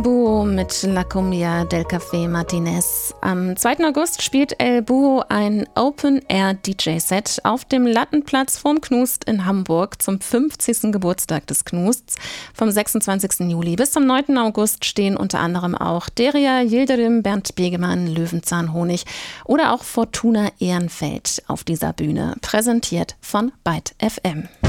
Búho mit La Cumbia del Café Martinez. Am 2. August spielt El Búho ein Open-Air-DJ-Set auf dem Lattenplatz vorm Knust in Hamburg zum 50. Geburtstag des Knusts. Vom 26. Juli bis zum 9. August stehen unter anderem auch Derya Yildirim, Bernd Begemann, Löwenzahn Honig oder auch Fortuna Ehrenfeld auf dieser Bühne, präsentiert von Byte FM.